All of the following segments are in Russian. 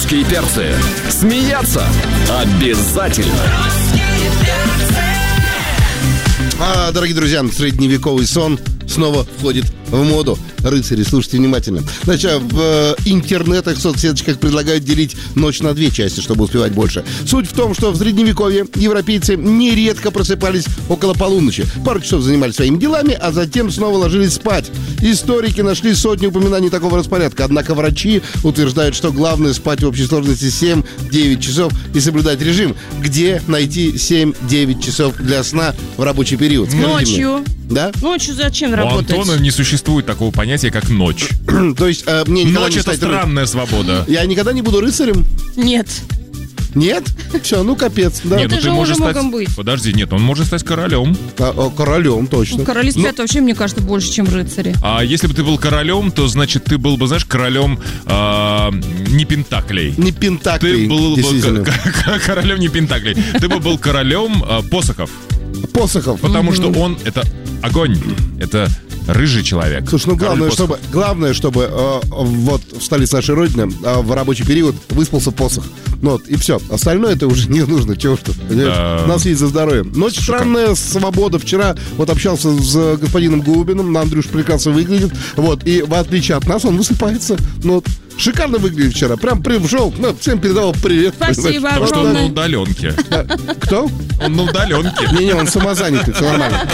Русские перцы. Смеяться обязательно. Дорогие друзья, средневековый сон снова входит в моду. Рыцари, слушайте внимательно. Значит, в интернетах, соцсеточках предлагают делить ночь на две части, чтобы успевать больше. Суть в том, что в средневековье европейцы нередко просыпались около полуночи. Пару часов занимались своими делами, а затем снова ложились спать. Историки нашли сотни упоминаний такого распорядка. Однако врачи утверждают, что главное спать в общей сложности 7-9 часов и соблюдать режим. Где найти 7-9 часов для сна в рабочий период? Скажите ночью. Мне. Да? Ночью зачем У работать? Антона не существует такого понятия, как ночь. То есть мне никогда Ночь — не это стать странная свобода. Я никогда не буду рыцарем? Нет. Нет? Все, ну капец. Да. Нет, ну же ты можешь уже стать... могом быть. Подожди, нет, он может стать королем. Королем, точно. Короли спят вообще, мне кажется, больше, чем рыцари. А если бы ты был королем, то, значит, ты был бы, знаешь, королем не пентаклей. Не пентаклей, Ты был действительно. бы королем не пентаклей. Ты бы был королем посохов. Посохов. Потому что он — это огонь. Это рыжий человек. Слушай, ну Король главное, чтобы вот в столице нашей Родины в рабочий период выспался посох. Ну вот, и все. Остальное это уже не нужно. Чего что? Да. У нас есть за здоровье. Ночь странная свобода. Вчера вот общался с господином Губиным. Андрюш прекрасно выглядит. Вот. И в отличие от нас он высыпается. Ну вот. Шикарно выглядит вчера. Прям пришел, всем передавал привет. Спасибо Потому что он на огромное. удаленке. Кто? Он на удаленке. Не-не, он самозанятый, все нормально.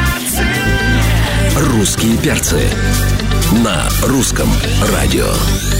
Русские перцы на русском радио.